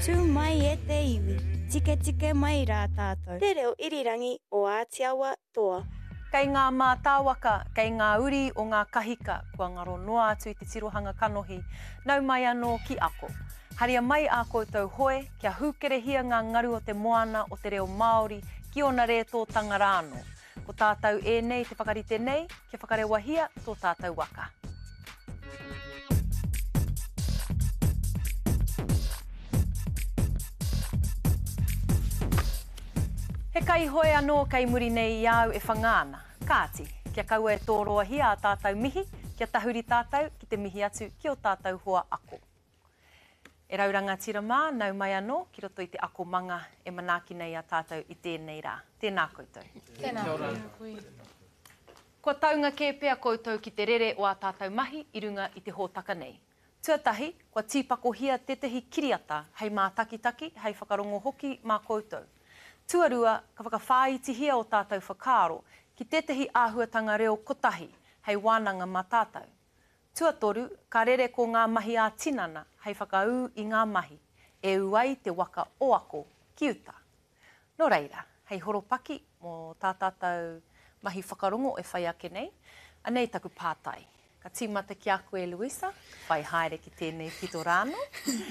Tū mai e te iwi, tike tike mai rā tātou. Te reo irirangi o Ātiawa toa. Kei ngā mātāwaka, kei ngā uri o ngā kahika, kua ngaro noa atu i te tirohanga kanohi, nau mai anō ki ako. Haria mai a koutou hoe, kia hūkerehia ngā ngaru o te moana o te reo Māori, ki ona rētō tangarāno. Ko tātou e nei te whakarite nei, kia whakarewahia tō tātou waka. He kai hoe anō kei muri nei i au e whangāna. Kāti, kia kaua e tōroa hia a tātou mihi, kia tahuri tātou ki te mihi atu ki o tātou hoa ako. E rauranga tira mā, nau mai anō, ki roto i te ako manga e manaaki nei a tātou i tēnei rā. Tēnā koutou. Tēnā koe. Kua taunga kē pēr koutou ki te rere o a tātou mahi i runga i te hōtaka nei. Tuatahi, kua tīpako hia tetehi kiriata, hei mā takitaki, hei whakarongo hoki mā koutou. Tuarua, ka whakawhāitihia o tātou whakaaro ki tetehi āhuatanga reo kotahi, hei wānanga mā tātou. Tuatoru, ka rere ko ngā mahi a tinana, hei whakaū i ngā mahi, e uai te waka o ako ki uta. Nō reira, hei horopaki mō tā tātou mahi whakarongo e whai ake nei, anei taku pātai. Ka tīmata ki a koe Luisa, whai haere ki tēnei pito rāno.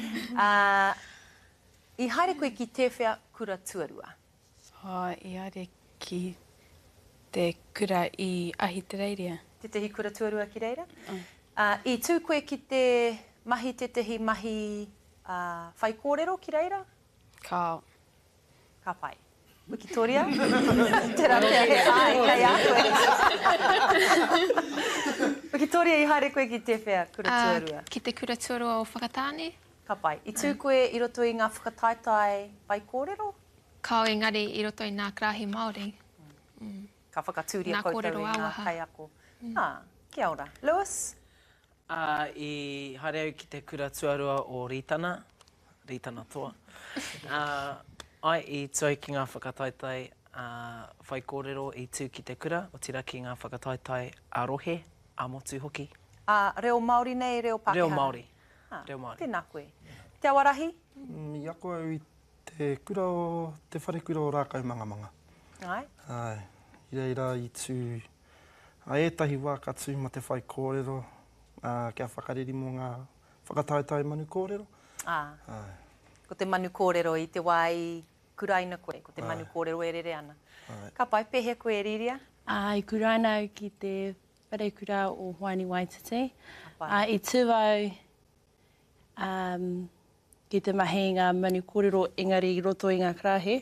I haere koe ki tēwhea kura tuarua. I are ki te kura i ahi te reiria. Tetehi kura tuarua ki reira. I tū koe ki te mahi tetehi mahi whai kōrero ki reira? Kao. Ka pai. Wikitoria? Te rapea he ai a koe. Wikitoria, i haere koe ki tēwhea kura tuarua. Ki te kura tuarua o whakatāne. Ka pai. I tū koe i roto i ngā whakataitai whai kōrero? Kao engari i roto i ngā krahi Māori. Ka whakatūria koutou i ngā kai ako. Kia ora. Lewis? I haere au ki te kura tuarua o Ritana, Ritana toa. Ai i tuai ki ngā whakataitai whai kōrero i tū ki te kura, o tira ki ngā whakataitai arohe, a motu hoki. Reo Māori nei, reo Pākehā? Reo Māori. Reo Māori. Tēnā koe. Te awarahi? I ako au i te kura o, te whare kura o Rākau Mangamanga. Ai. Ai. I reira i tū, a ētahi wā ka tū ma te whai kōrero, kia whakariri mō ngā whakataitai manu kōrero. Ai. Ko te manu kōrero i te wā i kuraina koe, ko te manu kōrero e rere ana. Ka pai, pēhea koe e riria? I kuraina au ki te whare kura o Huani Waititi. I tūwau ki te mahi ngā manu kōrero engari i roto i ngā krahe.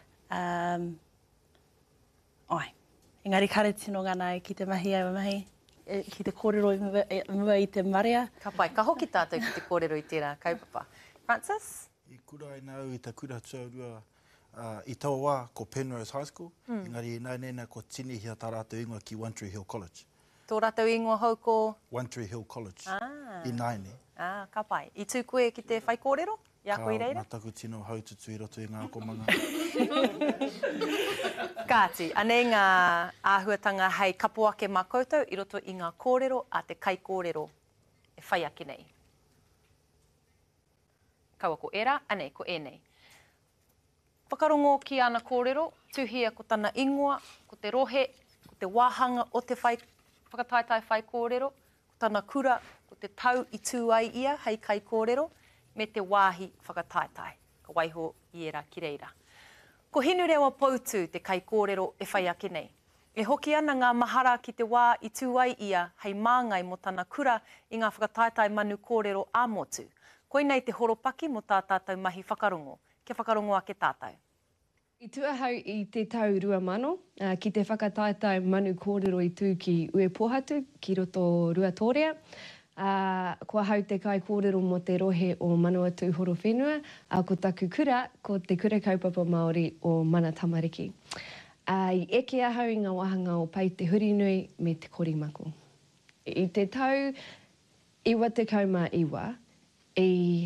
Engari kare tino ngana ki te mahi au mahi, ki te kōrero mua i te marea. Ka pai, ka hoki tātou ki te kōrero i tērā, kaupapa. Francis? I kura ai au i te kura tuarua i taua wā ko Penrose High School. Engari nai nena ko tini hia tā rātou ingoa ki One Tree Hill College. Tō rātou ingoa hau ko? One Tree Hill College. I Naine. Ka pai. I tū koe ki te whai kōrero? Ia koe reira? Ka mataku tino haututu i roto i ngā komanga. Kāti, anei ngā āhuatanga hei kapoake mā koutou i roto i ngā kōrero a te kai kōrero e whai ake nei. Kaua ko era, anei ko enei. Whakarongo ki ana kōrero, tuhia ko tana ingoa, ko te rohe, ko te wāhanga o te whakataitai whai kōrero, ko tana kura, ko te tau i tū ai ia, hei kai kōrero, me te wāhi whakataitai, ka waiho i era ki reira. Ko hinu rewa poutu te kai kōrero e whai ake nei. E hoki ana ngā mahara ki te wā i tū ai ia, hei māngai mo tana kura i ngā whakataitai manu kōrero a motu. Koinei te horopaki mo tā tātou mahi whakarongo. Kia whakarongo ake tātou. I tuahau i te tau 2000, ki te whakataitai manu kōrero i tū ki Ue Pohatu, ki roto Ruatoria. Kua hau te kai kōrero mo te rohe o Manawatu Horowhenua, ko taku kura, ko te kura kaupapa Māori o Mana Tamariki. I eke ahau i ngā wahanga o Pai te Hurinui me te Korimaku. I te tau 21, i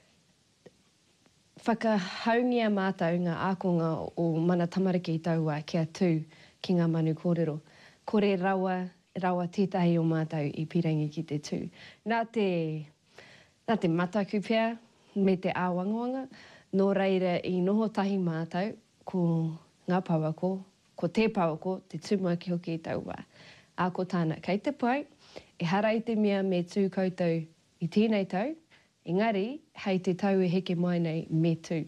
whakahaungia mātou ngā ākonga o Mana Tamariki i taua kia tū ki ngā manu kōrero. Kore rawa tētahi o mātou i pirangi ki te tū. Nā te mataku pia, me te āwangawanga. Nō reira i noho tahi mātou ko ngā pauako, ko te pauako, te tūmaki hoki i tau wā. A ko tāna kei te pai, e hara i te mea me tū koutou i tēnei tau, engari, hei te tau e heke mai nei me tū.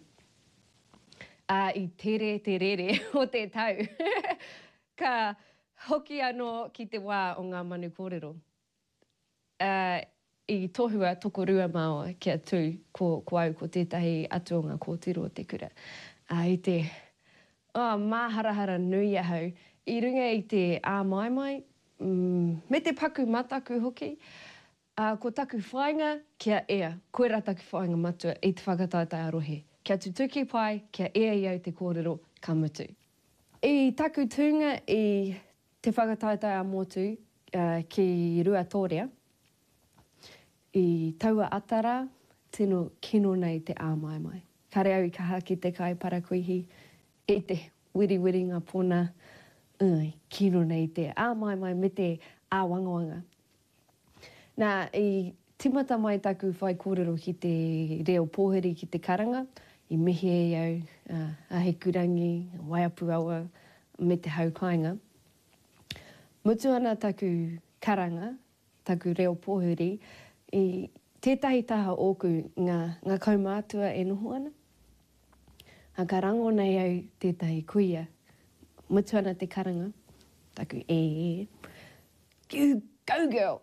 I te rere o te tau. Ka hoki anō ki te wā o ngā manu kōrero. I tohua tokorua māua kia tū ko au ko tētahi atu o ngā kōtiro o te kura. I te māharahara nui ahau, i runga i te āmaimai, me te paku mataku hoki, ko taku whainga kia ea, koe rā taku whainga matua i te whakataitai arohe. Kia tutuki pai, kia ea iau te kōrero ka mutu. I taku tūnga i te whakataitai a motu ki Ruatoria, i taua atara, tino kino nei te āmaimai. Kare au i kaha ki te kai parakuihi, e te wiriwiri ngā pōna, kino nei te āmaimai me te āwangawanga. Nā, i timata mai taku whai kōrero ki te reo pōheri ki te karanga, i mihi e au, ahekurangi, waiapu aua, me te haukainga. Mutu ana taku karanga, taku reo pōheri, i tētahi taha ōku ngā kaumātua e noho ana. Ka rango nei au tētahi kuia. Mutu ana te karanga, taku go girl!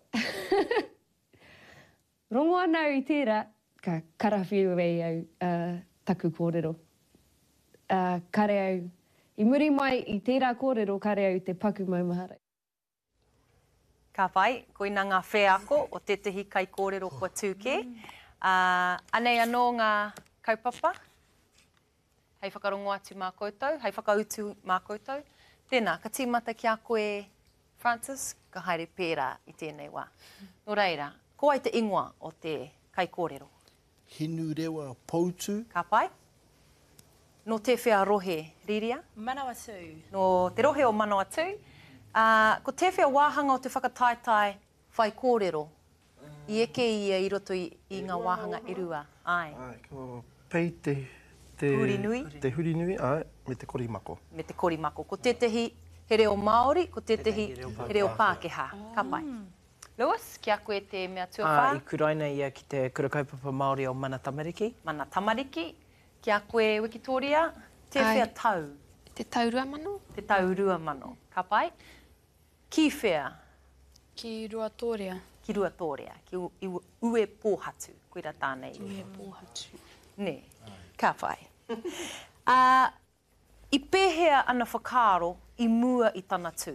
Rongo ana i tērā, ka karawhiu e au taku kōrero. Kare au, i muri mai i tērā kōrero, kare au te paku maumahara. Ka whai, koina ngā wheako o tetehi kai kōrero kua tūke. Anei anō ngā kaupapa, hei whakarongo atu mā koutou, hei whakautu mā koutou. Tēnā, ka tīmata ki a koe, Francis, ka haere pērā i tēnei wā. Nō reira, ko ai te ingoa o te kai kōrero? Hinu rewa poutu. Ka pai. No te whea rohe, Riria? Manawatu. No te rohe o Manawatu. Ko te whea wāhanga o te whakataitai whai kōrero, i eke ia i roto i ngā wāhanga erua. Ai. Ko pei te Hurinui. Te hurinui, me te korimako. Me te korimako. Ko tētahi he reo Māori, ko tētahi he reo Pākehā. Ka pai. Lewis, kia koe te mea tuawhā? I kuraina ia ki te kura kaupapa Māori o Mana Tamariki. Mana Tamariki. Kia koe Wikitoria, te whea tau? Te taurua mano? Te taurua mano. Ka pai. Ki whea? Ki Ruatoria. Ki Ruatoria. Ki ue pōhatu. Koira tānei. Ue pōhatu. Ne, ka whai. I pēhea ana whakaaro i mua i tana tū.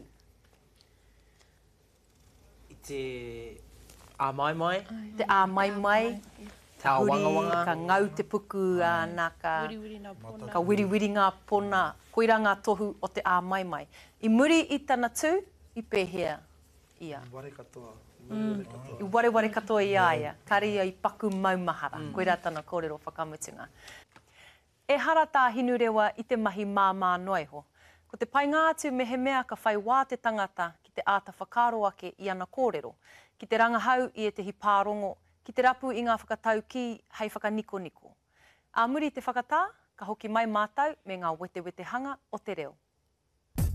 I te āmaimai. Te āmaimai. Te āwangawanga. Ka ngau te puku, nā ka wiriwiri ngā pona. Koira ngā tohu o te āmaimai. I muri i tana tū, i pēhea ia. I ware katoa. I ware katoa i aia. Karia i paku maumahara. Koira tana kōrero whakamutunga. E hara tā hinu rewa i te mahi māmā noiho. Ko te pai ngā atu me he mea ka whai wā te tangata ki te āta whakaro ake i ana kōrero. Ki te rangahau i e te hi pārongo. Ki te rapu i ngā whakatau ki hei whakaniko-niko. A muri te whakatā, ka hoki mai mātau me ngā wete hanga o te reo.